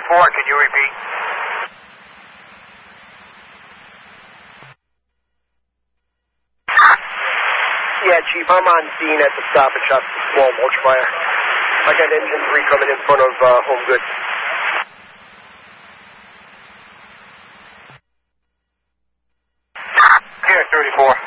can you repeat? Yeah, Chief, I'm on scene at the Stop and Shop, small mulch fire. I got engine 3 coming in front of Home Goods. Here, 34.